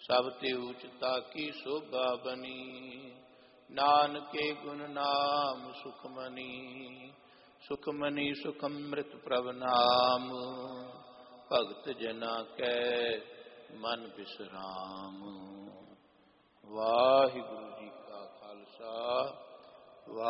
ਸਭ ਤੇ ਉਚਤਾ ਕੀ ਸੋਭਾ ਬਨੀ। ਨਾਨਕੇ ਗੁਣ ਨਾਮ ਸੁਖਮਨੀ, ਸੁਖਮਨੀ ਸੁਖ ਅੰਮ੍ਰਿਤ ਪ੍ਰਭ ਨਾਮ। ਭਗਤ ਜਨਾ ਕੈ ਮਨ ਬਿਸਰਾਮ। ਵਾਹਿਗੁਰੂ ਜੀ ਕਾ ਖਾਲਸਾ,